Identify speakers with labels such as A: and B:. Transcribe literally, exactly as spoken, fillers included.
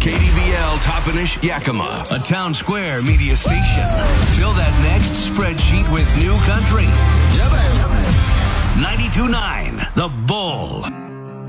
A: K D V L Toppenish Yakima, a Town Square media station. Fill that next spreadsheet with new country.
B: Yeah, baby.
A: ninety-two point nine The Bull.